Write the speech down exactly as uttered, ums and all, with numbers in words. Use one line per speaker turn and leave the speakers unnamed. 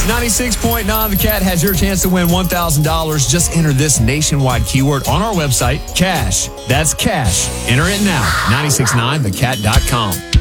ninety-six point nine The Cat has your chance to win one thousand dollars. Just enter this nationwide keyword on our website, cash. That's cash. Enter it now, nine six nine the cat dot com.